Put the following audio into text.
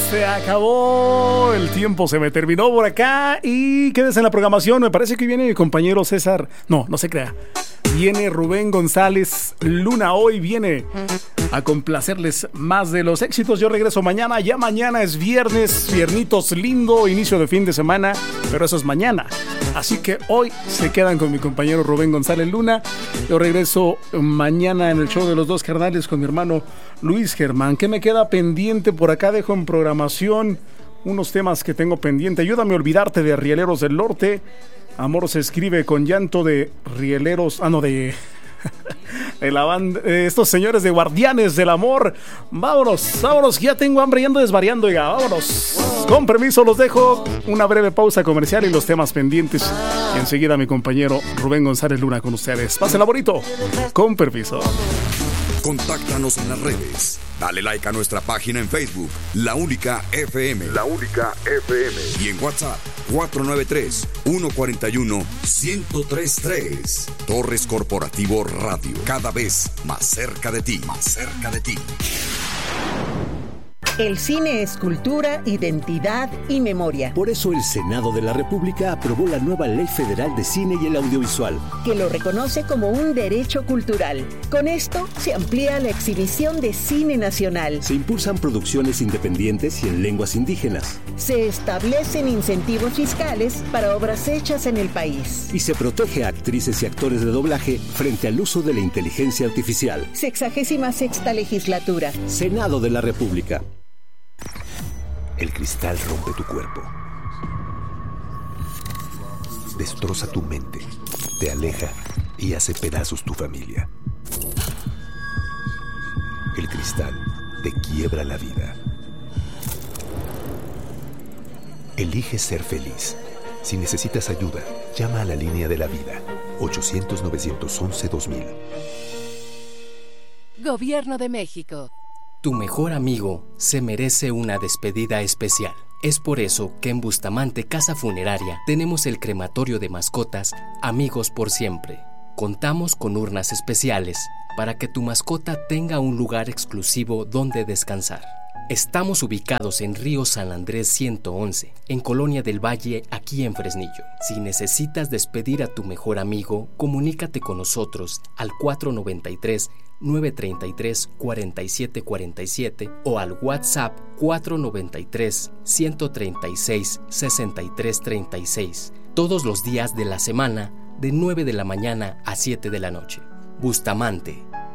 Se acabó, el tiempo se me terminó por acá y quédese en la programación. Me parece que viene mi compañero César. No se crea. Viene Rubén González Luna. Hoy viene a complacerles más de los éxitos. Yo regreso mañana. Ya mañana es viernes, viernitos lindo, inicio de fin de semana, pero eso es mañana. Así que hoy se quedan con mi compañero Rubén González Luna. Yo regreso mañana en el show de los dos carnales con mi hermano Luis Germán. ¿Qué me queda pendiente? Por acá dejo en programación unos temas que tengo pendiente. Ayúdame a olvidarte de Rieleros del Norte. Amor se escribe con llanto de Rieleros. De la banda, estos señores de Guardianes del Amor. Vámonos, ya tengo hambre y ando desvariando ya. Vámonos. Con permiso los dejo. Una breve pausa comercial y los temas pendientes. Y enseguida mi compañero Rubén González Luna con ustedes. Pásenla bonito. Con permiso. Contáctanos en las redes. Dale like a nuestra página en Facebook, La Única FM. La Única FM. Y en WhatsApp, 493-141-1033. Torres Corporativo Radio. Cada vez más cerca de ti. Más cerca de ti. El cine es cultura, identidad y memoria. Por eso el Senado de la República aprobó la nueva Ley Federal de Cine y el Audiovisual, que lo reconoce como un derecho cultural. Con esto se amplía la exhibición de cine nacional. Se impulsan producciones independientes y en lenguas indígenas. Se establecen incentivos fiscales para obras hechas en el país. Y se protege a actrices y actores de doblaje frente al uso de la inteligencia artificial. 66ª legislatura. Senado de la República. El cristal rompe tu cuerpo, destroza tu mente, te aleja y hace pedazos tu familia. El cristal te quiebra la vida. Elige ser feliz. Si necesitas ayuda, llama a la línea de la vida, 800-911-2000. Gobierno de México. Tu mejor amigo se merece una despedida especial. Es por eso que en Bustamante Casa Funeraria tenemos el crematorio de mascotas Amigos por Siempre. Contamos con urnas especiales para que tu mascota tenga un lugar exclusivo donde descansar. Estamos ubicados en Río San Andrés 111, en Colonia del Valle, aquí en Fresnillo. Si necesitas despedir a tu mejor amigo, comunícate con nosotros al 493-933-4747 o al WhatsApp 493-136-6336, todos los días de la semana, de 9 de la mañana a 7 de la noche. Bustamante,